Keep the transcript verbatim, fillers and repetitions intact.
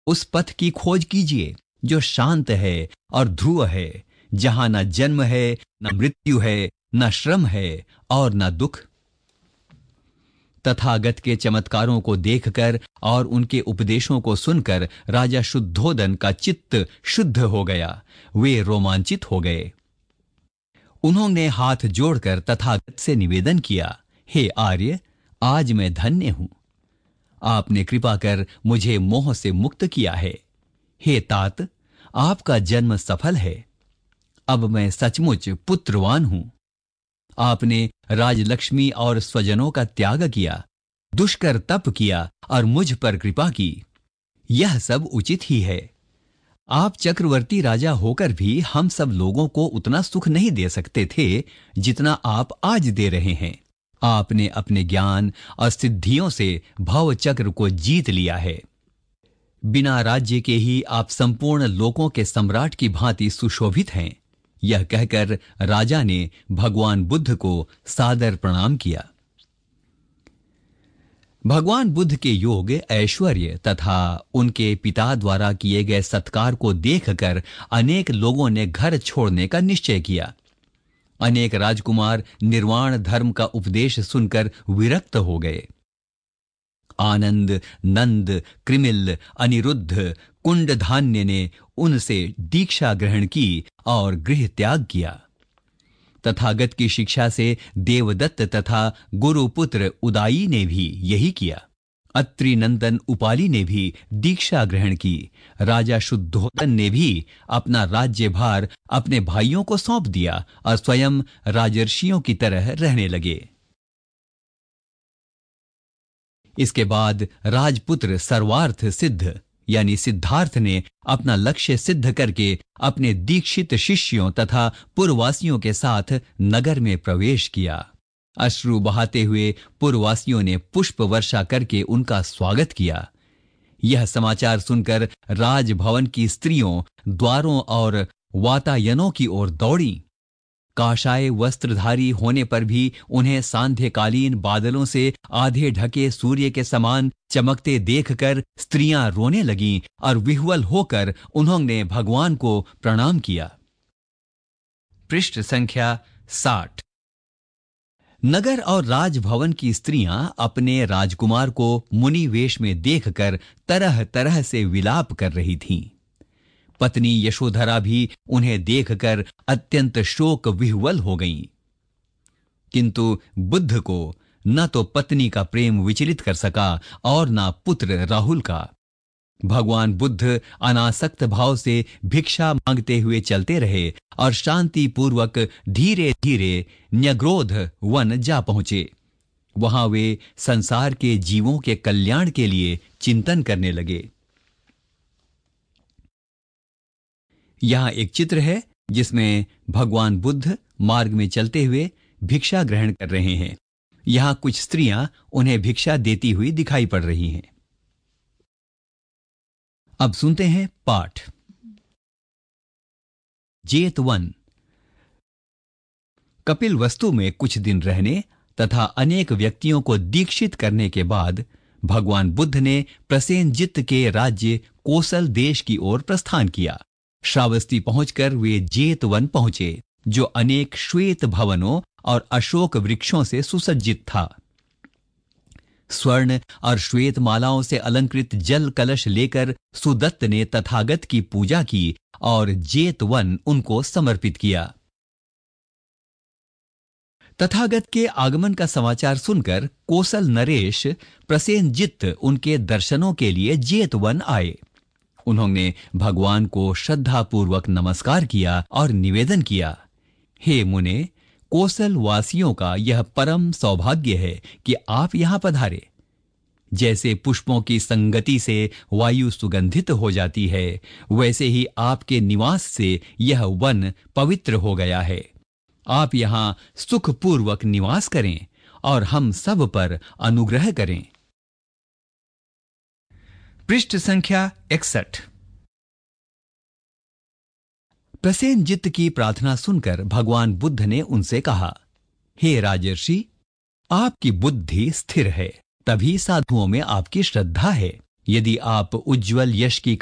उस पथ की खोज कीजिए जो शांत है और ध्रुव है, जहां न जन्म है, न मृत्यु है, न श्रम है और न दुख। तथागत के चमत्कारों को देखकर और उनके उपदेशों को सुनकर राजा शुद्धोदन का चित्त शुद्ध हो गया। वे रोमांचित हो गए। उन्होंने हाथ जोड़कर तथागत से निवेदन किया, हे आर्य, आज मैं धन्य हूं। आपने कृपा कर मुझे मोह से मुक्त किया है। हे तात, आपका जन्म सफल है। अब मैं सचमुच पुत्रवान हूं। आपने राजलक्ष्मी और स्वजनों का त्याग किया, दुष्कर तप किया और मुझ पर कृपा की। यह सब उचित ही है। आप चक्रवर्ती राजा होकर भी हम सब लोगों को उतना सुख नहीं दे सकते थे जितना आप आज दे रहे हैं। आपने अपने ज्ञान और सिद्धियों से भव चक्र को जीत लिया है। बिना राज्य के ही आप संपूर्ण लोकों के सम्राट की भांति सुशोभित हैं। यह कहकर राजा ने भगवान बुद्ध को सादर प्रणाम किया। भगवान बुद्ध के योग, ऐश्वर्य तथा उनके पिता द्वारा किए गए सत्कार को देखकर अनेक लोगों ने घर छोड़ने का निश्चय किया। अनेक राजकुमार निर्वाण धर्म का उपदेश सुनकर विरक्त हो गए। आनंद, नंद, कृमिल, अनिरुद्ध, कुंडधान्य ने उनसे दीक्षा ग्रहण की और गृह त्याग किया। तथागत की शिक्षा से देवदत्त तथा गुरुपुत्र उदाई ने भी यही किया। अत्रि नंदन उपाली ने भी दीक्षा ग्रहण की। राजा शुद्धोदन ने भी अपना राज्यभार अपने भाइयों को सौंप दिया और स्वयं राजर्षियों की तरह रहने लगे। इसके बाद राजपुत्र सर्वार्थ सिद्ध यानी सिद्धार्थ ने अपना लक्ष्य सिद्ध करके अपने दीक्षित शिष्यों तथा पुरवासियों के साथ नगर में प्रवेश किया। अश्रु बहाते हुए पुरवासियों ने पुष्प वर्षा करके उनका स्वागत किया। यह समाचार सुनकर राजभवन की स्त्रियों द्वारों और वातायनों की ओर दौड़ी। काशाय वस्त्रधारी होने पर भी उन्हें सांध्यकालीन बादलों से आधे ढके सूर्य के समान चमकते देखकर स्त्रियां रोने लगीं और विह्वल होकर उन्होंने भगवान को प्रणाम किया। पृष्ठ संख्या साठ। नगर और राजभवन की स्त्रियां अपने राजकुमार को मुनि वेश में देखकर तरह तरह से विलाप कर रही थीं। पत्नी यशोधरा भी उन्हें देखकर अत्यंत शोक विह्वल हो गईं। किंतु बुद्ध को न तो पत्नी का प्रेम विचलित कर सका और न पुत्र राहुल का। भगवान बुद्ध अनासक्त भाव से भिक्षा मांगते हुए चलते रहे और शांति पूर्वक धीरे धीरे न्यग्रोध वन जा पहुंचे। वहां वे संसार के जीवों के कल्याण के लिए चिंतन करने लगे। यहां एक चित्र है जिसमें भगवान बुद्ध मार्ग में चलते हुए भिक्षा ग्रहण कर रहे हैं। यहां कुछ स्त्रियां उन्हें भिक्षा देती हुई दिखाई पड़ रही हैं। अब सुनते हैं पाठ। जेतवन। कपिल वस्तु में कुछ दिन रहने तथा अनेक व्यक्तियों को दीक्षित करने के बाद भगवान बुद्ध ने प्रसेनजित के राज्य कोसल देश की ओर प्रस्थान किया। श्रावस्ती पहुंचकर वे जेतवन पहुंचे, जो अनेक श्वेत भवनों और अशोक वृक्षों से सुसज्जित था। स्वर्ण और श्वेत मालाओं से अलंकृत जल कलश लेकर सुदत्त ने तथागत की पूजा की और जेतवन उनको समर्पित किया। तथागत के आगमन का समाचार सुनकर कोसल नरेश प्रसेनजित उनके दर्शनों के लिए जेतवन आए। उन्होंने भगवान को श्रद्धापूर्वक नमस्कार किया और निवेदन किया, हे मुने, कोसल वासियों का यह परम सौभाग्य है कि आप यहां पधारे। जैसे पुष्पों की संगति से वायु सुगंधित हो जाती है, वैसे ही आपके निवास से यह वन पवित्र हो गया है। आप यहां सुखपूर्वक निवास करें और हम सब पर अनुग्रह करें। पृष्ठ संख्या इकसठ। प्रसेनजित की प्रार्थना सुनकर भगवान बुद्ध ने उनसे कहा, हे राजर्षि, आपकी बुद्धि स्थिर है, तभी साधुओं में आपकी श्रद्धा है। यदि आप उज्जवल यश की